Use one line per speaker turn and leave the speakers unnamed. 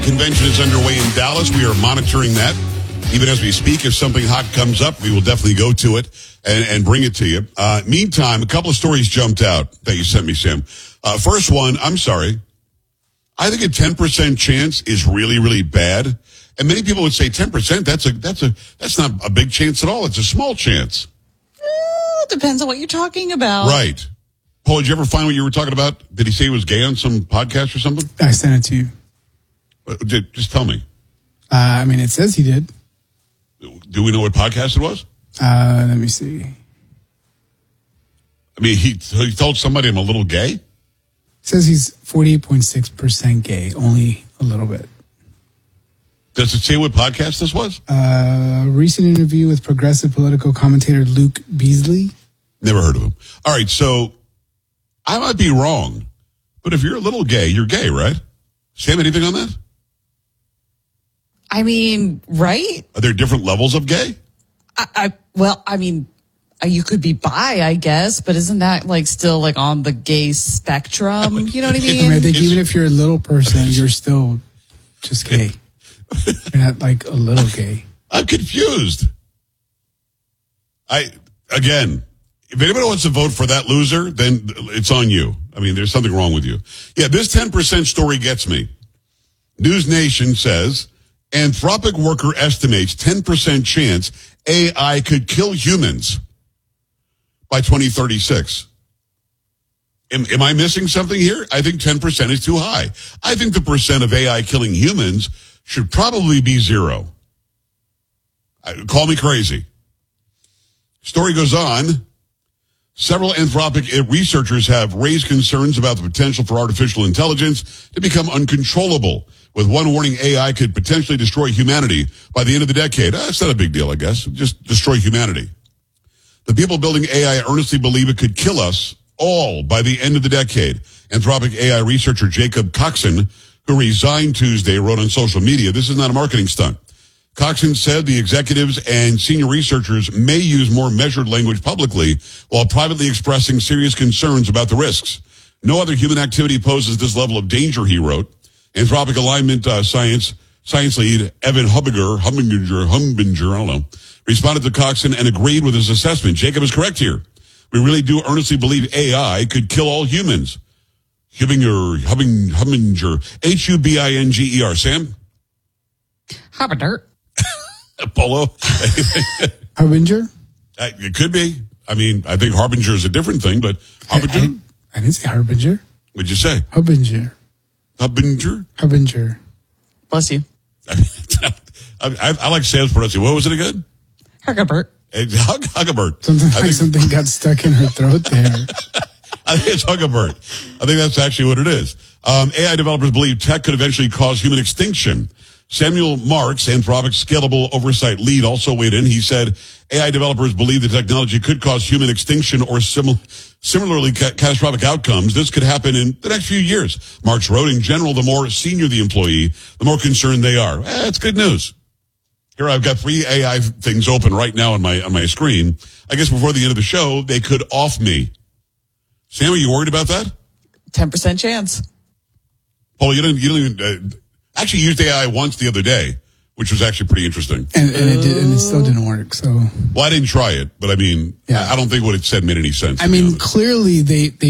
Convention is underway in Dallas. We are monitoring that. Even as we speak, if something hot comes up, we will definitely go to it and bring it to you. Meantime, a couple of stories jumped out that you sent me, Sam. First one, I'm sorry. I think a 10% chance is really, really bad. And many people would say 10%, that's not a big chance at all. It's a small chance.
Depends on what you're talking about.
Right. Paul, did you ever find what you were talking about? Did he say he was gay on some podcast or something?
I sent it to you.
Just tell me.
It says he did.
Do we know what podcast it was?
Let me see.
He told somebody I'm a little gay?
It says he's 48.6% gay, only a little bit.
Does it say what podcast this was?
A recent interview with progressive political commentator Luke Beasley.
Never heard of him. All right, so I might be wrong, but if you're a little gay, you're gay, right? Sam, anything on that?
Right?
Are there different levels of gay?
You could be bi, I guess, but isn't that still on the gay spectrum? You know what I mean?
I think even if you're a little person, you're still just gay. You're not a little gay.
I'm confused. Again, if anybody wants to vote for that loser, then it's on you. There's something wrong with you. Yeah, this 10% story gets me. News Nation says, Anthropic worker estimates 10% chance AI could kill humans by 2036. Am I missing something here? I think 10% is too high. I think the percent of AI killing humans should probably be 0. Call me crazy. Story goes on. Several Anthropic researchers have raised concerns about the potential for artificial intelligence to become uncontrollable, with one warning AI could potentially destroy humanity by the end of the decade. That's not a big deal, I guess. Just destroy humanity. The people building AI earnestly believe it could kill us all by the end of the decade. Anthropic AI researcher Jacob Coxon, who resigned Tuesday, wrote on social media, this is not a marketing stunt. Coxon said the executives and senior researchers may use more measured language publicly while privately expressing serious concerns about the risks. No other human activity poses this level of danger, he wrote. Anthropic Alignment science lead Evan Humbinger, responded to Coxon and agreed with his assessment. Jacob is correct here. We really do earnestly believe AI could kill all humans. Humbinger, Hubinger. Sam?
Harbinger.
Polo?
Harbinger?
It could be. I think Harbinger is a different thing, but Harbinger?
I didn't say Harbinger.
What'd you say?
Harbinger.
Harbinger?
Harbinger.
Bless you.
I like Sam's pronunciation. What was it again?
Huggabert.
Huggabert.
Something got stuck in her throat there.
I think it's Huggabert. I think that's actually what it is. AI developers believe tech could eventually cause human extinction. Samuel Marks, Anthropic's scalable oversight lead, also weighed in. He said AI developers believe the technology could cause human extinction or similarly catastrophic outcomes. This could happen in the next few years. Marks wrote, in general, the more senior the employee, the more concerned they are. That's good news. Here I've got 3 AI things open right now on my screen. I guess before the end of the show, they could off me. Sam, are you worried about that?
10% chance.
Paul, you don't even actually used AI once the other day, which was actually pretty interesting.
And it still didn't work. So,
well, I didn't try it, but
yeah.
I don't think what it said made any sense.
Clearly they